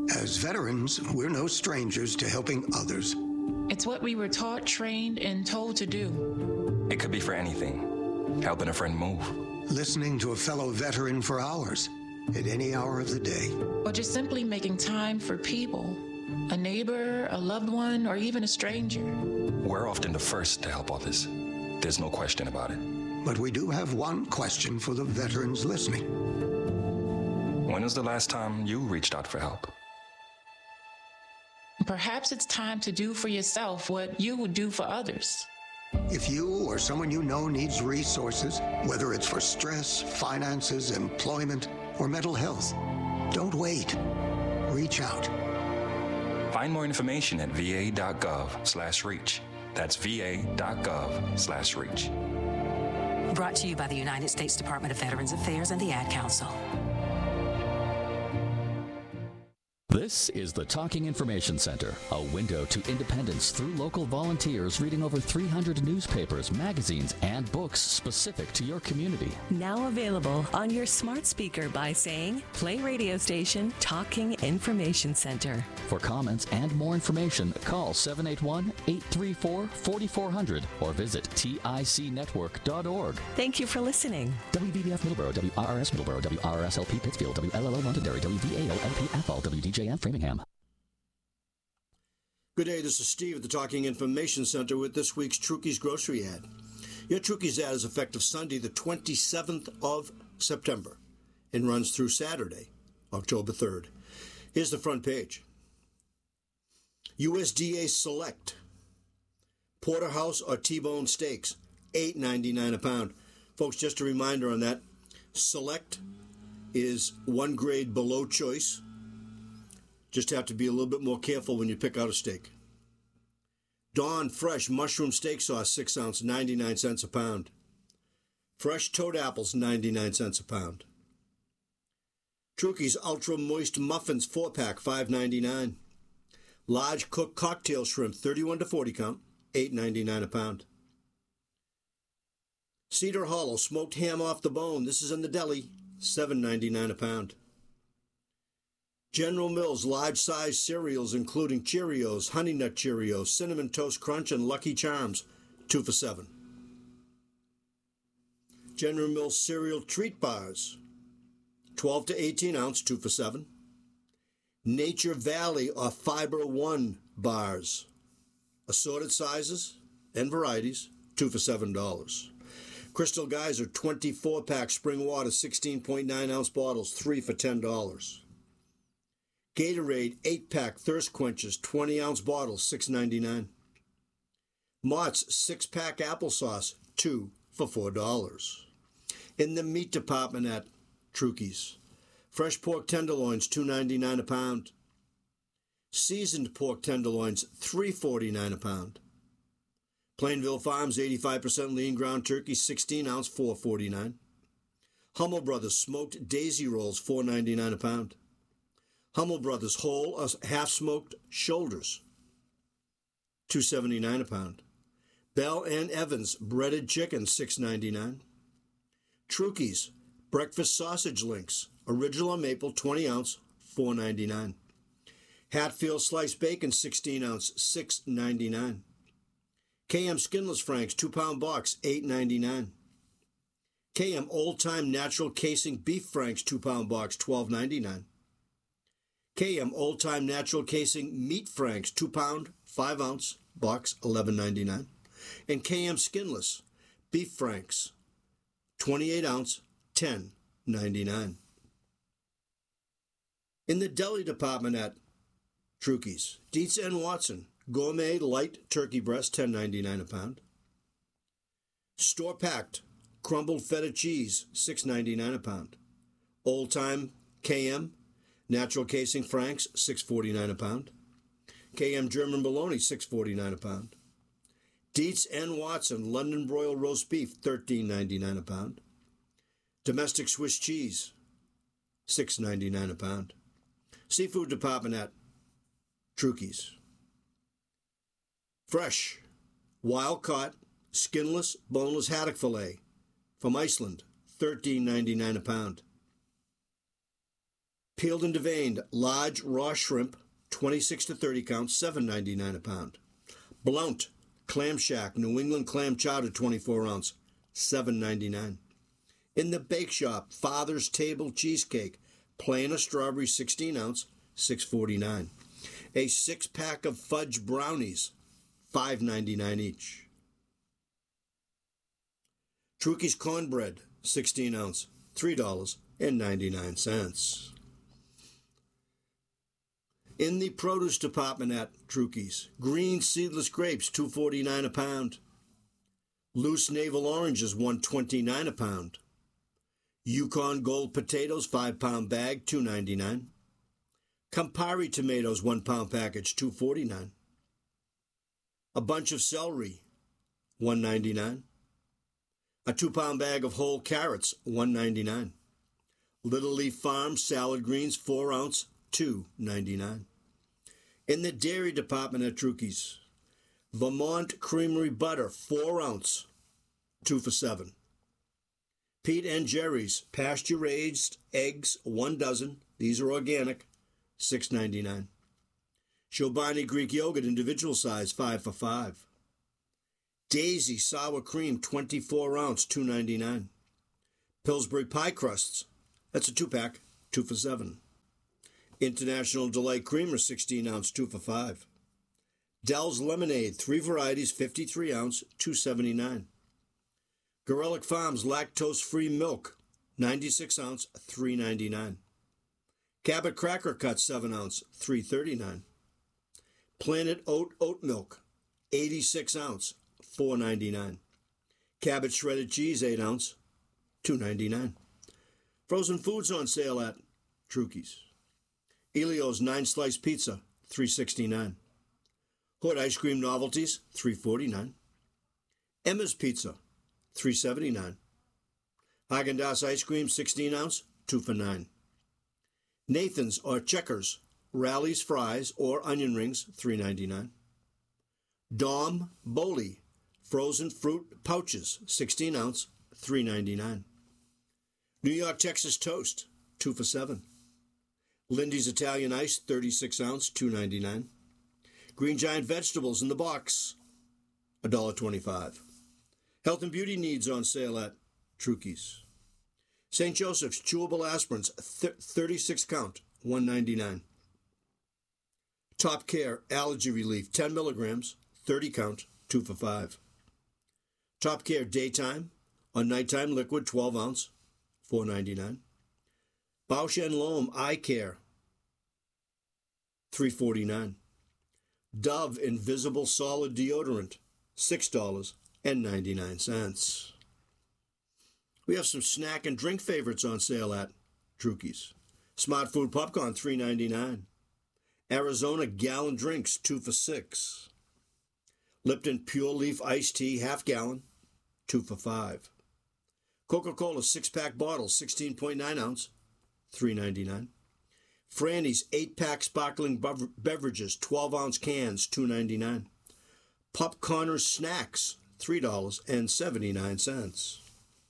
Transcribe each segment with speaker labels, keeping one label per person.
Speaker 1: As veterans, we're no strangers to helping others.
Speaker 2: It's what we were taught, trained, and told to do.
Speaker 3: It could be for anything. Helping a friend move.
Speaker 1: Listening to a fellow veteran for hours, at any hour of the day.
Speaker 2: Or just simply making time for people. A neighbor, a loved one, or even a stranger.
Speaker 3: We're often the first to help others. There's no question about it.
Speaker 1: But we do have one question for the veterans listening.
Speaker 3: When was the last time you reached out for help?
Speaker 2: Perhaps it's time to do for yourself what you would do for others.
Speaker 1: If you or someone you know needs resources, whether it's for stress, finances, employment, or mental health, don't wait. Reach out.
Speaker 3: Find more information at va.gov/reach. That's va.gov/reach.
Speaker 4: Brought to you by the United States Department of Veterans Affairs and the Ad Council.
Speaker 5: This is the Talking Information Center, a window to independence through local volunteers reading over 300 newspapers, magazines, and books specific to your community.
Speaker 6: Now available on your smart speaker by saying, play radio station Talking Information Center.
Speaker 5: For comments and more information, call 781-834-4400 or visit ticnetwork.org.
Speaker 6: Thank you for listening.
Speaker 5: WBBF Middleborough, WRRS Middleborough, WRSLP Pittsfield, WLLO Londonderry, WVAO-LP WDJM Framingham.
Speaker 7: Good day, this is Steve at the Talking Information Center with this week's Trukey's Grocery Ad. Your Trukey's ad is effective Sunday, the 27th of September, and runs through Saturday, October 3rd. Here's the front page. USDA Select Porterhouse or T-bone steaks, $8.99 a pound. Folks, just a reminder on that. Select is one grade below choice. Just have to be a little bit more careful when you pick out a steak. Dawn Fresh Mushroom Steak Sauce, 6 ounce, 99 cents a pound. Fresh Toad Apples, 99 cents a pound. Trukey's Ultra Moist Muffins, 4-pack, $5.99. Large Cooked Cocktail Shrimp, 31 to 40 count, $8.99 a pound. Cedar Hollow Smoked Ham Off the Bone, this is in the deli, $7.99 a pound. General Mills large size cereals including Cheerios, Honey Nut Cheerios, Cinnamon Toast Crunch, and Lucky Charms, 2 for $7. General Mills cereal treat bars, 12 to 18 ounce, 2 for $7. Nature Valley or Fiber One bars, assorted sizes and varieties, 2 for $7. Crystal Geyser 24-pack spring water, 16.9 ounce bottles, 3 for $10. Gatorade 8-pack thirst quenches, 20 ounce bottles, $6.99. Mott's 6-pack applesauce, 2 for $4. In the meat department at Trukey's, fresh pork tenderloins, $2.99 a pound. Seasoned pork tenderloins, $3.49 a pound. Plainville Farms 85% lean ground turkey, 16 ounce, $4.49. Hummel Brothers smoked daisy rolls, $4.99 a pound. Hummel Brothers whole or half smoked shoulders, $2.79 a pound. Bell and Evans breaded chicken, $6.99. Trukey's breakfast sausage links, original or maple, 20 ounce, $4.99. Hatfield sliced bacon, 16 ounce, $6.99. KM Skinless Franks 2-pound box, $8.99. KM Old Time Natural Casing Beef Franks 2-pound box, $12.99. KM Old Time Natural Casing Meat Franks 2-pound, 5 ounce box, $11.99. And KM Skinless Beef Franks 28 ounce, $10.99. In the deli department at Trukey's, Dietz and Watson Gourmet Light Turkey Breast, $10.99 a pound. Store packed crumbled feta cheese, $6.99 a pound. Old Time KM Natural Casing Franks, $6.49 a pound. KM German Bologna, $6.49 a pound. Dietz and Watson London Broiled Roast Beef, $13.99 a pound. Domestic Swiss Cheese, $6.99 a pound. Seafood department at Trukey's. Fresh, wild-caught, skinless, boneless haddock fillet from Iceland, $13.99 a pound. Peeled and deveined large raw shrimp, 26 to 30 count, $7.99 a pound. Blount Clam Shack New England clam chowder, 24 ounce, $7.99. In the bake shop, Father's Table cheesecake, plain or strawberry, 16 ounce, $6.49. A 6-pack of fudge brownies, $5.99 each. Trukey's cornbread, 16 ounce, $3.99. In the produce department at Trukey's, green seedless grapes, $2.49 a pound. Loose navel oranges, $1.29 a pound. Yukon Gold potatoes, 5-pound bag, $2.99. Campari tomatoes, 1-pound package, $2.49. A bunch of celery, $1.99. A 2-pound bag of whole carrots, $1.99. Little Leaf Farm salad greens, 4 ounce, $2.99. In the dairy department at Trukey's, Vermont Creamery butter, 4 ounce, 2 for $7. Pete and Jerry's pasture-raised eggs, 1 dozen. These are organic, $6.99. Chobani Greek yogurt, individual size, 5 for $5. Daisy sour cream, 24 ounce, $2.99. Pillsbury pie crusts, that's a 2-pack, 2 for $7. International Delight Creamer, 16 ounce, 2 for $5. Dell's Lemonade, 3 varieties, 53 ounce, $2.79. Gorelick Farms lactose-free milk, 96 ounce, $3.99. Cabot Cracker Cut, 7 ounce, $3.39. Planet Oat oat milk, 86 ounce, $4.99. Cabot shredded cheese, 8 ounce, $2.99. Frozen foods on sale at Trukey's. Elio's 9-slice pizza, $3.69. Hood ice cream novelties, $3.49. Emma's Pizza, $3.79. Haagen-Dazs ice cream, 16 ounce, 2 for $9. Nathan's or Checkers Rally's fries or onion rings, $3.99. Dom Boli frozen fruit pouches, 16 ounce, $3.99. New York Texas toast, 2 for $7. Lindy's Italian ice, 36 ounce, $2.99. Green Giant vegetables in the box, $1.25. Health and beauty needs on sale at Trukey's. St. Joseph's chewable aspirins, 36 count, $1.99. Top Care allergy relief, 10 milligrams, 30 count, 2 for $5. Top Care daytime or nighttime liquid, 12 ounce, $4.99. Bausch & Lomb eye care, $3.49. Dove invisible solid deodorant, $6.99. We have some snack and drink favorites on sale at Trukey's. Smart Food popcorn, $3.99. Arizona gallon drinks, 2 for $6. Lipton Pure Leaf iced tea, half gallon, 2 for $5. Coca-Cola 6-pack bottles, 16.9 ounce, $3.99. Franny's 8-pack sparkling beverages, 12-ounce cans, $2.99. Popcorners snacks, $3.79.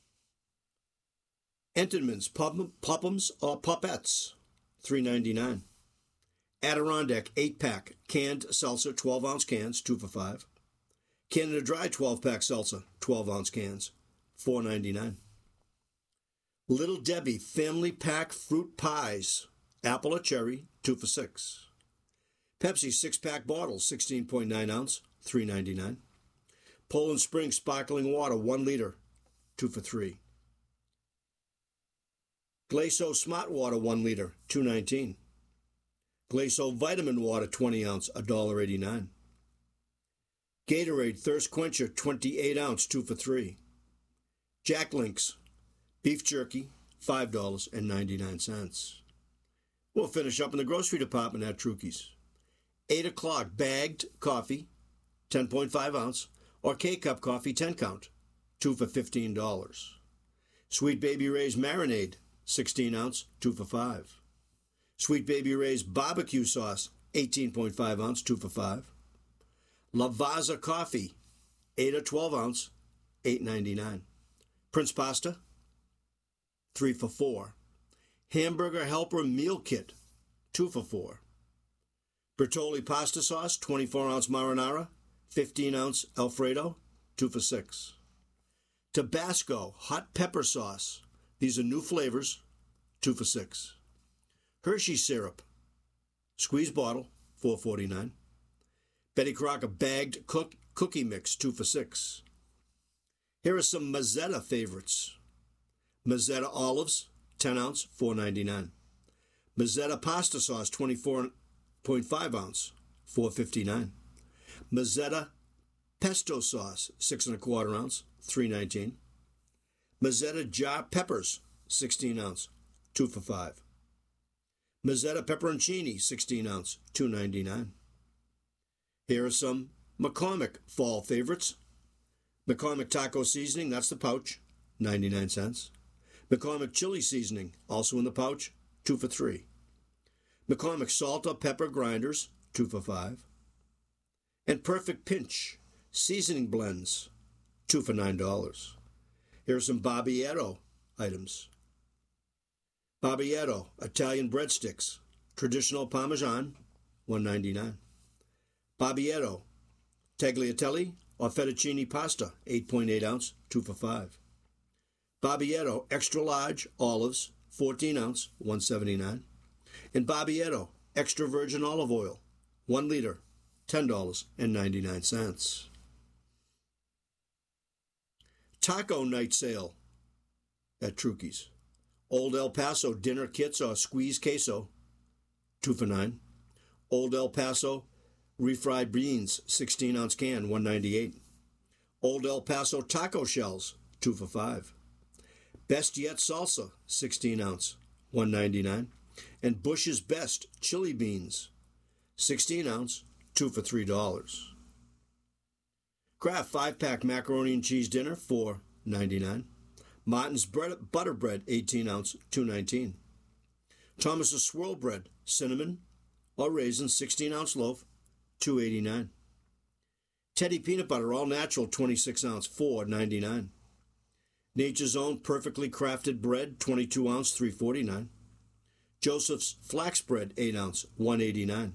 Speaker 7: Entenmann's Pop'ems or Popettes, $3.99. Adirondack 8-pack canned seltzer, 12-ounce cans, 2 for $5. Canada Dry 12-pack seltzer, 12-ounce cans, $4.99. Little Debbie family pack fruit pies, apple or cherry, 2 for $6. Pepsi 6-pack bottles, 16.9 ounce, $3.99. Poland Spring sparkling water, 1 liter, 2 for $3. Glaso Smart Water, 1 liter, $2.19. Glaso Vitamin Water, 20 ounce, $1.89. Gatorade Thirst Quencher, 28 ounce, 2 for $3. Jack Link's beef jerky, $5.99. We'll finish up in the grocery department at Trukey's. 8 o'clock bagged coffee, 10.5 ounce, or K-Cup coffee, 10 count, 2 for $15. Sweet Baby Ray's marinade, 16 ounce, 2 for $5. Sweet Baby Ray's barbecue sauce, 18.5 ounce, 2 for $5. Lavazza coffee, 8 or 12 ounce, $8.99. Prince pasta, 3 for $4. Hamburger Helper Meal Kit, 2 for $4. Bertolli Pasta Sauce, 24-ounce marinara, 15-ounce Alfredo, 2 for $6. Tabasco Hot Pepper Sauce. These are new flavors, 2 for $6. Hershey Syrup, squeeze bottle, $4.49. Betty Crocker Bagged Cookie Mix, 2 for $6. Here are some Mazzetta favorites. Mazzetta Olives, 10-ounce, $4.99. Mazzetta Pasta Sauce, 24.5-ounce, $4.59. Mazzetta Pesto Sauce, 6 1/4-ounce, $3.19. Mazzetta Jar Peppers, 16-ounce, 2 for $5. Mazzetta Pepperoncini, 16-ounce, $2.99. Here are some McCormick fall favorites. McCormick Taco Seasoning, that's the pouch, 99 cents. McCormick Chili Seasoning, also in the pouch, 2 for $3. McCormick Salt or Pepper Grinders, 2 for $5. And Perfect Pinch Seasoning Blends, 2 for $9. Here are some Barbietto items. Barbietto Italian Breadsticks, Traditional Parmesan, $1.99. Barbietto Tagliatelle or Fettuccine Pasta, 8.8-ounce, 2 for $5. Barbietto Extra Large Olives, 14-ounce, $1.79. And Barbietto Extra Virgin Olive Oil, 1 liter, $10.99. Taco Night Sale at Trucchi's. Old El Paso Dinner Kits or Squeeze Queso, 2 for $9. Old El Paso Refried Beans, 16-ounce can, $1.98. Old El Paso Taco Shells, 2 for $5. Best Yet Salsa, 16-ounce, $1.99. And Bush's Best Chili Beans, 16-ounce, 2 for $3. Kraft 5-pack Macaroni and Cheese Dinner, $4.99. Martin's Butter Bread, 18-ounce, $2.19. Thomas's Swirl Bread, Cinnamon or Raisin, 16-ounce loaf, $2.89. Teddy Peanut Butter, all natural, 26-ounce, $4.99. Nature's Own Perfectly Crafted Bread, 22-ounce, $3.49. Joseph's Flax Bread, 8-ounce, $1.89.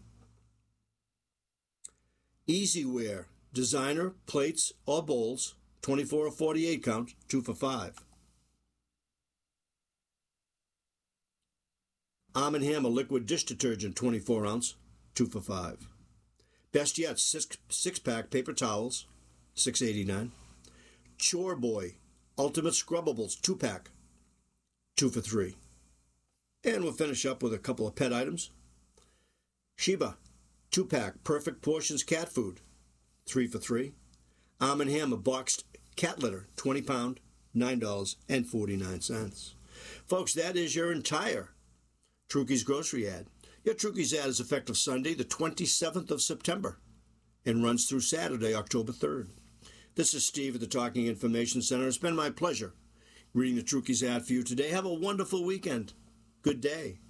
Speaker 7: Easyware Designer Plates or Bowls, 24 or 48 count, 2 for $5. Arm & Hammer Liquid Dish Detergent, 24-ounce, 2 for $5. Best Yet 6-pack Paper Towels, $6.89. Chore Boy Ultimate Scrubbables 2-pack, 2 for $3. And we'll finish up with a couple of pet items. Sheba 2-pack Perfect Portions Cat Food, 3 for $3. Arm & Hammer Boxed Cat Litter, 20-pound, $9.49. Folks, that is your entire Trucchi's Grocery ad. Your Trucchi's ad is effective Sunday, the 27th of September, and runs through Saturday, October 3rd. This is Steve at the Talking Information Center. It's been my pleasure reading the Trucchi's ad for you today. Have a wonderful weekend. Good day.